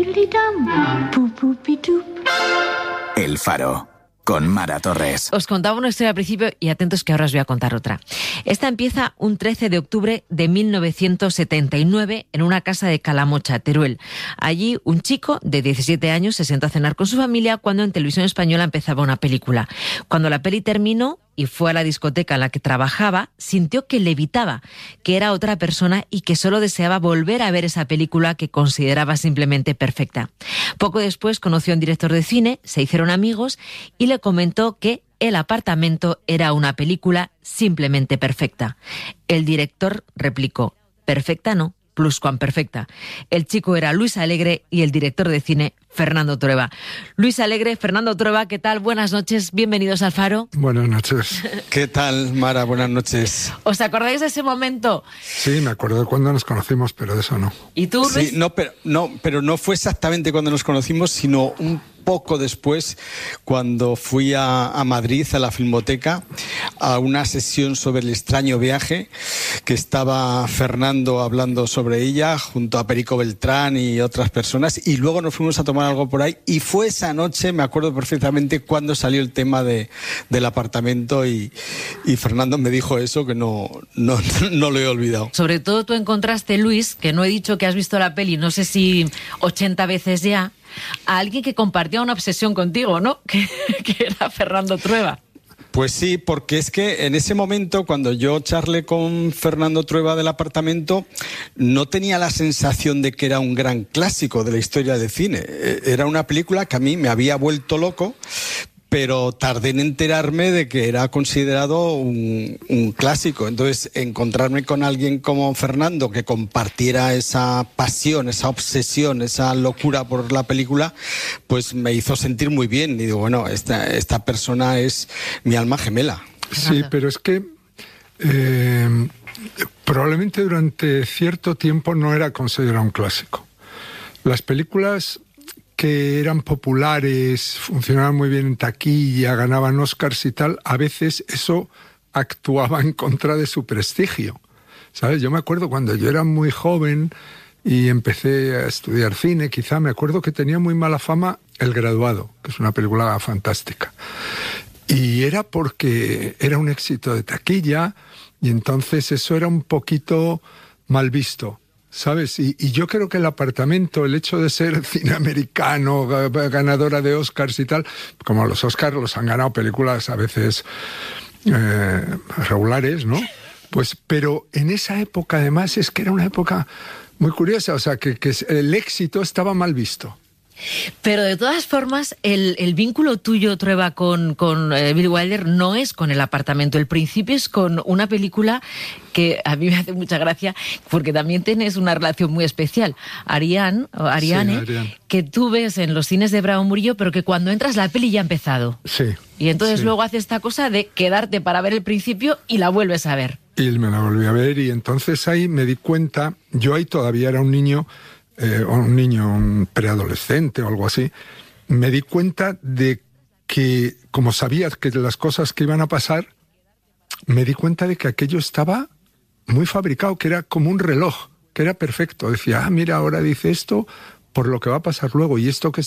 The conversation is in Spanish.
El Faro, con Mara Torres. Os contaba una historia al principio y atentos que ahora os voy a contar otra. Esta empieza un 13 de octubre de 1979 en una casa de Calamocha, Teruel. Allí un chico de 17 años se sentó a cenar con su familia cuando en Televisión Española empezaba una película. Cuando la peli terminó y fue a la discoteca en la que trabajaba, sintió que levitaba, que era otra persona y que solo deseaba volver a ver esa película que consideraba simplemente perfecta. Poco después conoció a un director de cine, se hicieron amigos y le comentó que El apartamento era una película simplemente perfecta. El director replicó: perfecta no, pluscuamperfecta. El chico era Luis Alegre y el director de cine Fernando Trueba. Luis Alegre, Fernando Trueba, ¿qué tal? Buenas noches, bienvenidos al Faro. Buenas noches. ¿Qué tal, Mara? Buenas noches. ¿Os acordáis de ese momento? Sí, me acuerdo de cuando nos conocimos, pero de eso no. ¿Y tú, Luis? Sí, pero no fue exactamente cuando nos conocimos, sino un poco después, cuando fui a Madrid, a la Filmoteca, a una sesión sobre El extraño viaje, que estaba Fernando hablando sobre ella, junto a Perico Beltrán y otras personas, y luego nos fuimos a tomar algo por ahí, y fue esa noche, me acuerdo perfectamente, cuando salió el tema del apartamento, y Fernando me dijo eso, que no lo he olvidado. Sobre todo tú encontraste, Luis, que no he dicho que has visto la peli, no sé si 80 veces ya, a alguien que compartía una obsesión contigo, ¿no? Que era Fernando Trueba. Pues sí, porque es que en ese momento, cuando yo charlé con Fernando Trueba del apartamento, no tenía la sensación de que era un gran clásico de la historia del cine. Era una película que a mí me había vuelto loco, pero tardé en enterarme de que era considerado un clásico. Entonces, encontrarme con alguien como Fernando, que compartiera esa pasión, esa obsesión, esa locura por la película, pues me hizo sentir muy bien. Y digo, bueno, esta persona es mi alma gemela. Sí, pero es que probablemente durante cierto tiempo no era considerado un clásico. Las películas que eran populares, funcionaban muy bien en taquilla, ganaban Oscars y tal, a veces eso actuaba en contra de su prestigio, ¿sabes? Yo me acuerdo cuando yo era muy joven y empecé a estudiar cine, quizá me acuerdo que tenía muy mala fama El graduado, que es una película fantástica. Y era porque era un éxito de taquilla y entonces eso era un poquito mal visto, ¿sabes? Y yo creo que El apartamento, el hecho de ser cine americano, ganadora de Oscars y tal, como los Oscars los han ganado películas a veces regulares, ¿no? Pues, pero en esa época además es que era una época muy curiosa, o sea, que el éxito estaba mal visto. Pero de todas formas, el vínculo tuyo, Trueba, con Billy Wilder no es con El apartamento. El principio es con una película que a mí me hace mucha gracia, porque también tienes una relación muy especial. Ariane, sí, que tú ves en los cines de Bravo Murillo, pero que cuando entras la peli ya ha empezado. Sí. Y entonces sí. luego hace esta cosa de quedarte para ver el principio y la vuelves a ver. Y me la volví a ver y entonces ahí me di cuenta, yo ahí todavía era un niño, un preadolescente o algo así, me di cuenta de que, como sabía que las cosas que iban a pasar, me di cuenta de que aquello estaba muy fabricado, que era como un reloj, que era perfecto. Decía, mira, ahora dice esto por lo que va a pasar luego, y esto que